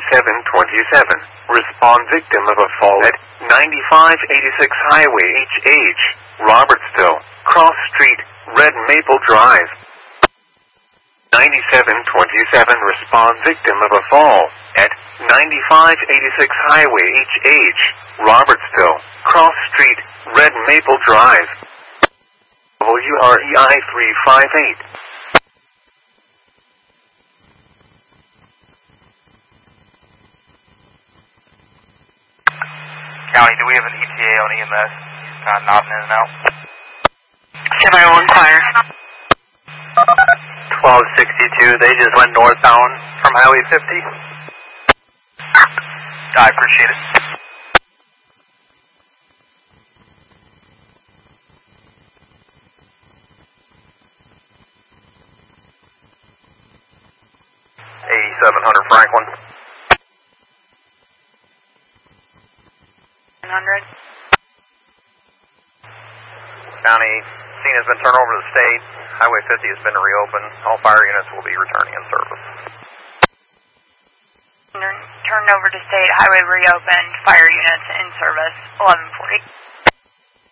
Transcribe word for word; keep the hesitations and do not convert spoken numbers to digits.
ninety-seven twenty-seven. Respond victim of a fall at ninety-five eighty-six Highway H H, Robertsville, Cross Street, Red Maple Drive. ninety-seven twenty-seven. Respond victim of a fall at ninety-five eighty-six Highway H H, Robertsville, Cross Street, Red Maple Drive. W R E I three five eight. County, do we have an E T A on E M S? Kind of nodding in and out. seven oh one Fire. twelve sixty-two, they just went northbound from Highway fifty. I appreciate it. eighty-seven hundred Franklin. one hundred. County, scene has been turned over to the state. Highway fifty has been reopened. All fire units will be returning in service. Turned over to state, highway reopened, fire units in service, eleven forty.